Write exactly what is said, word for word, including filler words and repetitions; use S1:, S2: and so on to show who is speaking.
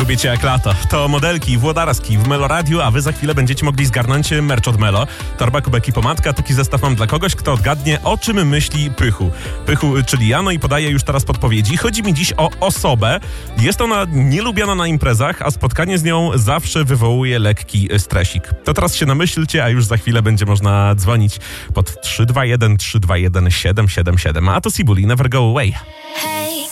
S1: Lubię cię jak lato. To modelki Włodarski w Melo Radio, a wy za chwilę będziecie mogli zgarnąć merch od Melo. Torba, kubek i pomadka. Taki zestaw mam dla kogoś, kto odgadnie, o czym myśli Pychu. Pychu, czyli ja, no i podaję już teraz podpowiedzi. Chodzi mi dziś o osobę. Jest ona nielubiana na imprezach, a spotkanie z nią zawsze wywołuje lekki stresik. To teraz się namyślcie, a już za chwilę będzie można dzwonić pod trzy dwa jeden trzy dwa jeden siedem siedem siedem. A to Sibuli, Never Go Away.